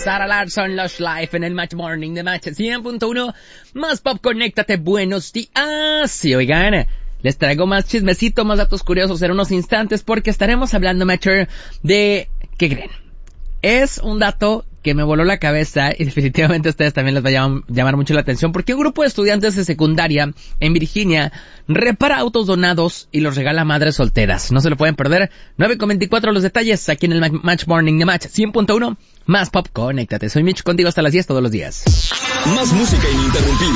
Sara Larsson, Lush Life en el Match Morning de Match 100.1. Más pop, conéctate, buenos días. Y oigan, les traigo más chismecito, más datos curiosos en unos instantes porque estaremos hablando, Matcher, de... ¿qué creen? Es un dato que me voló la cabeza y definitivamente a ustedes también les va a llamar mucho la atención porque un grupo de estudiantes de secundaria en Virginia repara autos donados y los regala a madres solteras. No se lo pueden perder. 9:24 los detalles aquí en el Match Morning de Match 100.1. Más pop, conéctate. Soy Mitch, contigo hasta las 10 todos los días. Más música ininterrumpida.